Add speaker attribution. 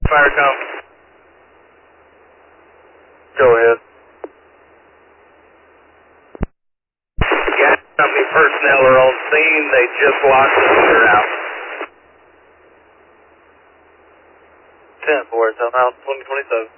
Speaker 1: Fire come. Go ahead. Gas company personnel are on scene. They just locked the meter out.
Speaker 2: 10-4, South House 2027.